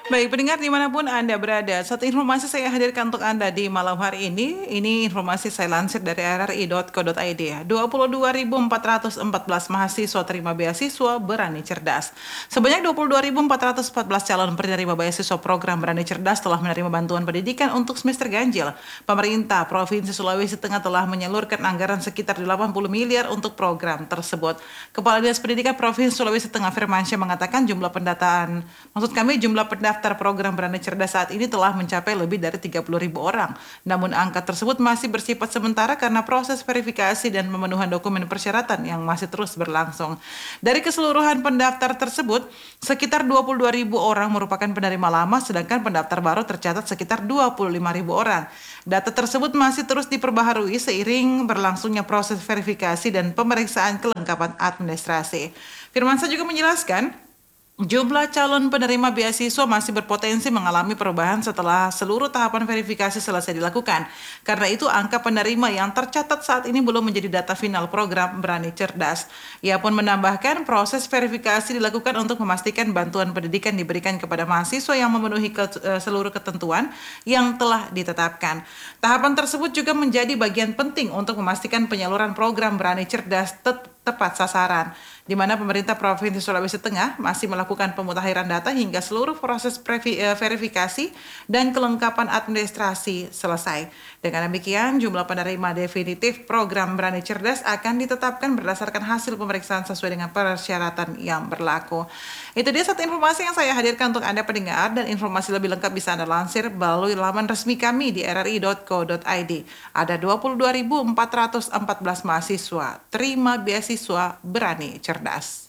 Baik, pendengar dimanapun Anda berada, satu informasi saya hadirkan untuk Anda di malam hari ini informasi saya lansir dari rri.co.id ya. 22.414 mahasiswa terima beasiswa Berani Cerdas. Sebanyak 22.414 calon penerima beasiswa program Berani Cerdas telah menerima bantuan pendidikan untuk semester ganjil. Pemerintah Provinsi Sulawesi Tengah telah menyalurkan anggaran sekitar 80 miliar untuk program tersebut. Kepala Dinas Pendidikan Provinsi Sulawesi Tengah Firmansyah mengatakan jumlah jumlah pendaftar program Berani Cerdas saat ini telah mencapai lebih dari 30.000 orang. Namun angka tersebut masih bersifat sementara karena proses verifikasi dan pemenuhan dokumen persyaratan yang masih terus berlangsung. Dari keseluruhan pendaftar tersebut, sekitar 22.000 orang merupakan penerima lama, sedangkan pendaftar baru tercatat sekitar 25.000 orang. Data tersebut masih terus diperbaharui seiring berlangsungnya proses verifikasi dan pemeriksaan kelengkapan administrasi. Firmansyah juga menjelaskan, jumlah calon penerima beasiswa masih berpotensi mengalami perubahan setelah seluruh tahapan verifikasi selesai dilakukan. Karena itu, angka penerima yang tercatat saat ini belum menjadi data final program Berani Cerdas. Ia pun menambahkan proses verifikasi dilakukan untuk memastikan bantuan pendidikan diberikan kepada mahasiswa yang memenuhi seluruh ketentuan yang telah ditetapkan. Tahapan tersebut juga menjadi bagian penting untuk memastikan penyaluran program Berani Cerdas tepat sasaran, di mana pemerintah Provinsi Sulawesi Tengah masih melakukan pemutakhiran data hingga seluruh proses verifikasi dan kelengkapan administrasi selesai. Dengan demikian, jumlah penerima definitif program Berani Cerdas akan ditetapkan berdasarkan hasil pemeriksaan sesuai dengan persyaratan yang berlaku. Itu dia satu informasi yang saya hadirkan untuk Anda pendengar, dan informasi lebih lengkap bisa Anda lansir melalui laman resmi kami di rri.co.id. Ada 22.414 mahasiswa terima beasiswa Berani Cerdas.